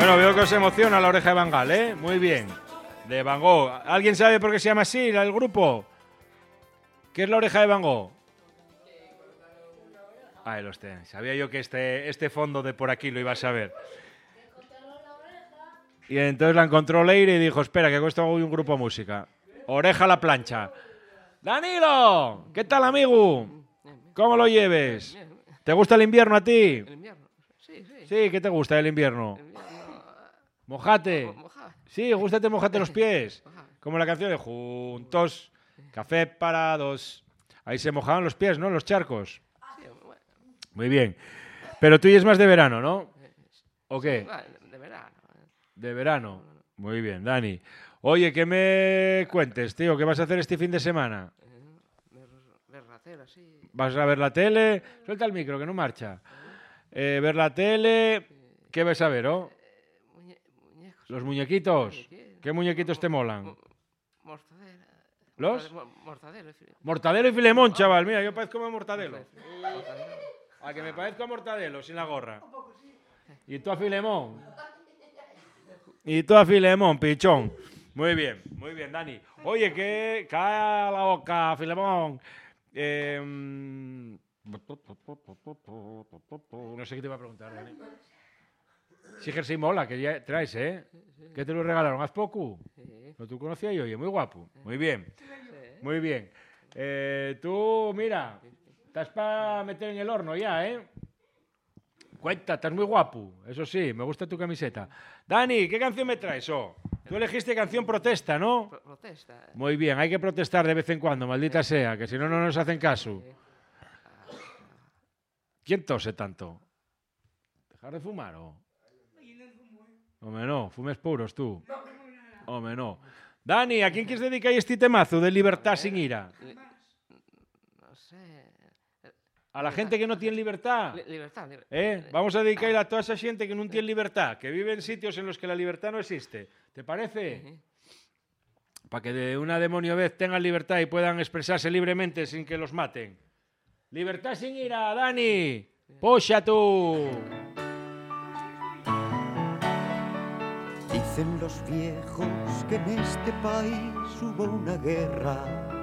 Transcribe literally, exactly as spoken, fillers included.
Bueno, veo que os emociona la oreja de Van Gaal, ¿eh? Muy bien. De Van Gogh. ¿Alguien sabe por qué se llama así el grupo? ¿Qué es la oreja de Van Gogh? Ahí los tenéis. Sabía yo que este, este fondo de por aquí lo iba a saber. Y entonces la encontró Leire y dijo, espera, que esto hago un grupo de música. Oreja a la plancha. ¡Danilo! ¿Qué tal, amigo? ¿Cómo lo lleves? ¿Te gusta el invierno a ti? El invierno, sí, sí. Sí, ¿qué te gusta el invierno? El invierno, Mojate. mo- mojar. Sí, gústate, mojate los pies. Mojar. Como la canción de Juntos, café para dos. Ahí se mojaban los pies, ¿no? Los charcos. Sí, bueno, Muy bien. Pero tú y es más de verano, ¿no? ¿O qué? bueno, de verano. eh. De verano. Muy bien, Dani. Oye, ¿qué me cuentes, tío? ¿Qué vas a hacer este fin de semana? Eh, Ver, ver la tele así. ¿Vas a ver la tele? Suelta el micro, que no marcha. Eh, ver la tele. ¿Qué vas a ver, oh? Muñe- muñecos. Los muñequitos. Muñequitos. ¿Qué muñequitos te molan? Mo- Mortadela. ¿Los? Mortadela, mortadela, en fin. Mortadelo y Filemón, chaval. Mira, yo parezco a Mortadelo. Mortadela. A que me parezco a Mortadelo, sin la gorra. Y tú a Filemón. Y tú a Filemón, pichón. Muy bien, muy bien, Dani. Oye, que cae la boca, Filemón. Eh, mm, no sé qué te iba a preguntar, Dani. Sí, jersey mola, que ya traes, ¿eh? ¿Qué te lo regalaron? ¿Haz poco? Sí, ¿No tú conocías yo? Oye, muy guapo. Muy bien, sí. muy bien. Eh, tú, mira, estás para meter en el horno ya, ¿eh? Cuenta, estás muy guapo. Eso sí, me gusta tu camiseta. Dani, ¿qué canción me traes? Oh, tú elegiste canción protesta, ¿no? Pro- protesta. eh. Muy bien, hay que protestar de vez en cuando, maldita sea, que si no, no nos hacen caso. Sí. ¿Quién tose tanto? ¿Dejar de fumar o...? Home, no, fumes puros tú. Home, no. Dani, ¿a quién quieres dedicar este temazo de libertad sin ira? Li- No sé. A la gente que no tiene libertad. Li- libertad, liber- ¿Eh? Vamos a dedicar a toda esa gente que no tiene libertad, que vive en sitios en los que la libertad no existe. ¿Te parece? Sí. Para que de una demonio vez tengan libertad y puedan expresarse libremente sin que los maten. Libertad sin ira, Dani. Poxa tú. Dicen los viejos que en este país hubo una guerra